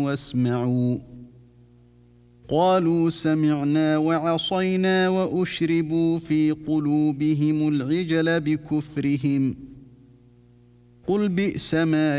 واسمعوا قالوا سمعنا وعصينا وأشربوا في قلوبهم العجل بكفرهم قل بئس ما